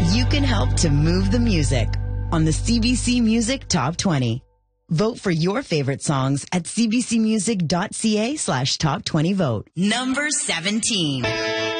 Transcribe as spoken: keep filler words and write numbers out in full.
You can help to move the music on the C B C Music Top twenty. Vote for your favorite songs at cbcmusic.ca slash top 20 vote. Number seventeen.